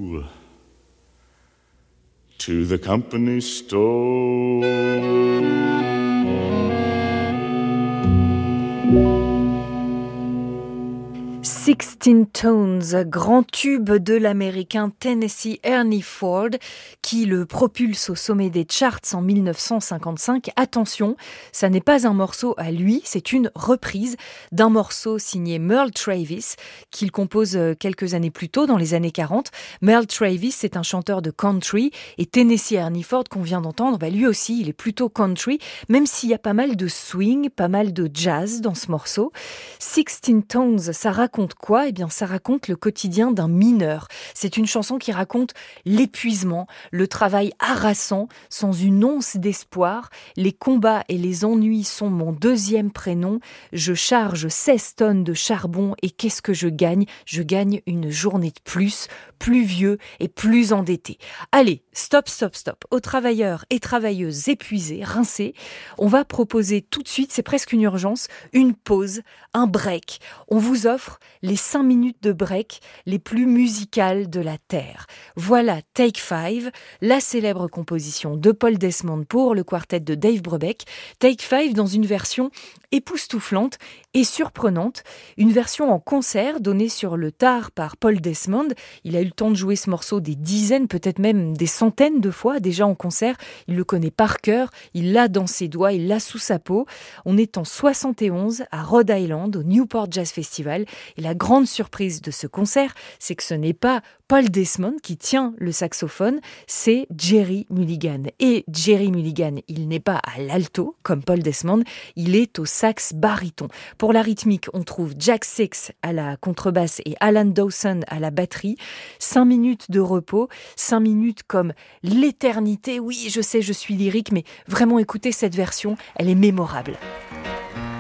to the company store. 16 Tones, grand tube de l'américain Tennessee Ernie Ford, qui le propulse au sommet des charts en 1955. Attention, ça n'est pas un morceau à lui, c'est une reprise d'un morceau signé Merle Travis, qu'il compose quelques années plus tôt, dans les années 40. Merle Travis, c'est un chanteur de country, et Tennessee Ernie Ford, qu'on vient d'entendre, lui aussi, il est plutôt country, même s'il y a pas mal de swing, pas mal de jazz dans ce morceau. 16 Tones, ça raconte quoi ? Eh bien, ça raconte le quotidien d'un mineur. C'est une chanson qui raconte l'épuisement, le travail harassant, sans une once d'espoir. Les combats et les ennuis sont mon deuxième prénom. Je charge 16 tonnes de charbon et qu'est-ce que je gagne ? Je gagne une journée de plus vieux et plus endetté. Allez, stop. Aux travailleurs et travailleuses épuisés, rincés, on va proposer tout de suite, c'est presque une urgence, une pause, un break. On vous offre les 5 minutes de break les plus musicales de la Terre. Voilà Take 5, la célèbre composition de Paul Desmond pour le quartet de Dave Brubeck. Take 5 dans une version époustouflante et surprenante, une version en concert donnée sur le tard par Paul Desmond. Il a eu le temps de jouer ce morceau des dizaines, peut-être même des centaines de fois déjà en concert. Il le connaît par cœur, il l'a dans ses doigts, il l'a sous sa peau. On est en 71 à Rhode Island, au Newport Jazz Festival. Et la grande surprise de ce concert, c'est que ce n'est pas Paul Desmond qui tient le saxophone, c'est Jerry Mulligan. Et Jerry Mulligan, il n'est pas à l'alto comme Paul Desmond, il est au sax baryton. Pour la rythmique, on trouve Jack Six à la contrebasse et Alan Dawson à la batterie. 5 minutes de repos, 5 minutes comme l'éternité. Oui, je sais, je suis lyrique, mais vraiment écoutez cette version, elle est mémorable.